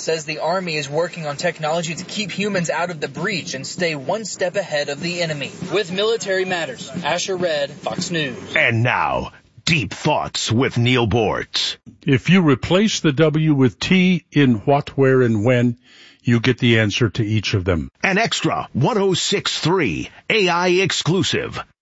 says the Army is working on technology to keep humans out of the breach and stay one step ahead of the enemy. With Military Matters, Asher Red, Fox News. And now, Deep Thoughts with Neil Bortz. If you replace the W with T in what, where, and when, you get the answer to each of them. An extra 106.3 AI exclusive.